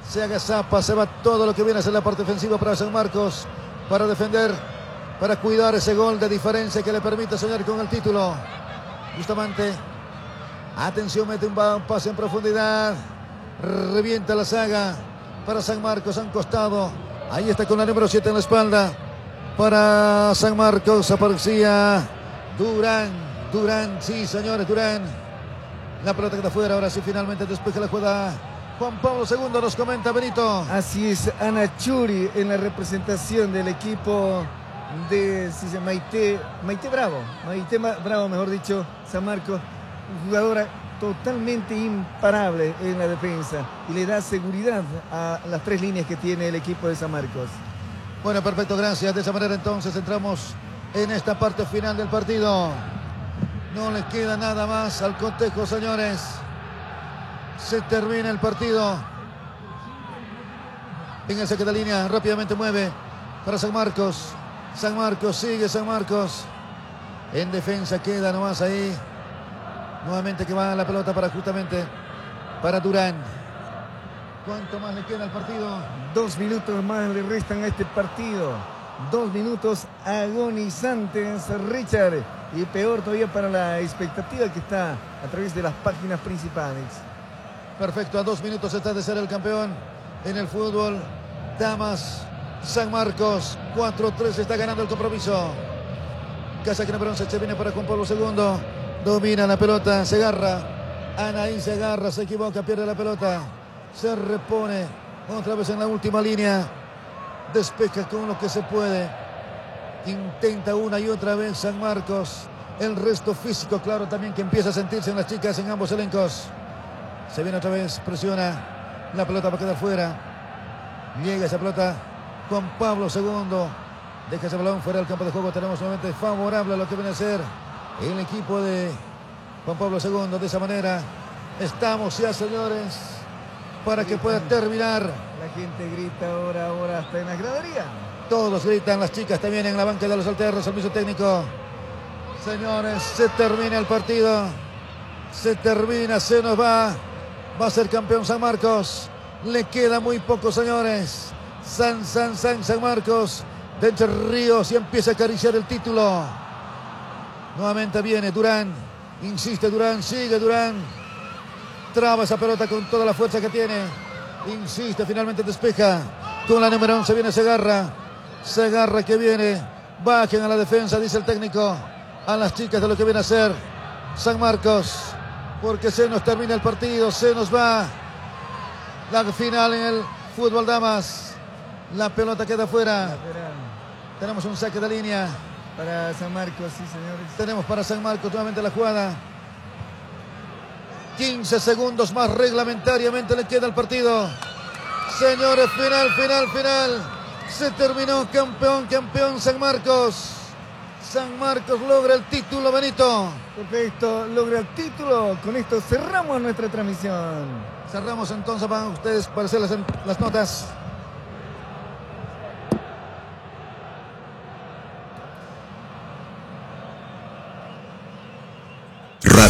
Se agazapa, se va todo lo que viene a ser la parte ofensiva para San Marcos, para defender, para cuidar ese gol de diferencia que le permite soñar con el título. Bustamante, atención, mete un pase en profundidad, revienta la saga para San Marcos, a un costado. Ahí está con la número 7 en la espalda. Para San Marcos aparecía Durán, sí señores, Durán. La pelota queda afuera, ahora sí finalmente despeja la jugada Juan Pablo II, nos comenta Benito. Así es, Ana Churi en la representación del equipo de Maite Bravo, mejor dicho, San Marcos, jugadora totalmente imparable en la defensa y le da seguridad a las tres líneas que tiene el equipo de San Marcos. Bueno, perfecto, gracias. De esa manera entonces entramos en esta parte final del partido. No le queda nada más al cotejo, señores. Se termina el partido. En el saque de línea, rápidamente mueve para San Marcos. San Marcos, sigue San Marcos. En defensa queda nomás ahí. Nuevamente que va la pelota justamente para Durán. ¿Cuánto más le queda al partido? 2 minutos más le restan a este partido. 2 minutos agonizantes, Richard. Y peor todavía para la expectativa que está a través de las páginas principales. Perfecto, a 2 minutos está de ser el campeón en el fútbol. Damas, San Marcos, 4-3 está ganando el compromiso. Casa que número 11 se viene para Juan Pablo II. Domina la pelota, se agarra. Anaí se agarra, se equivoca, pierde la pelota. Se repone otra vez en la última línea. Despeja con lo que se puede. Intenta una y otra vez San Marcos. El resto físico, claro, también que empieza a sentirse en las chicas en ambos elencos. Se viene otra vez, presiona. La pelota va a quedar fuera. Llega esa pelota Juan Pablo II. Deja ese balón fuera del campo de juego. Tenemos nuevamente favorable a lo que viene a ser el equipo de Juan Pablo II. De esa manera estamos ya, señores, para que pueda terminar. La gente grita ahora hasta en la gradería. Todos gritan, las chicas también en la banca de los alternos, servicio técnico. Señores, se termina el partido. Se termina, se nos va. Va a ser campeón San Marcos. Le queda muy poco, señores. San Marcos de Entre Ríos y empieza a acariciar el título. Nuevamente viene Durán. Insiste Durán, sigue Durán. Traba esa pelota con toda la fuerza que tiene. Insiste, finalmente despeja. Con la número 11 viene Segarra. Segarra que viene. Bajen a la defensa, dice el técnico. A las chicas de lo que viene a ser San Marcos. Porque se nos termina el partido. Se nos va la final en el fútbol damas. La pelota queda fuera. Tenemos un saque de línea. Para San Marcos, sí, señores. Tenemos para San Marcos nuevamente la jugada. 15 segundos más reglamentariamente le queda el partido. Señores, final. Se terminó, campeón San Marcos. San Marcos logra el título, Benito. Perfecto, logra el título. Con esto cerramos nuestra transmisión. Cerramos entonces para ustedes para hacer las notas.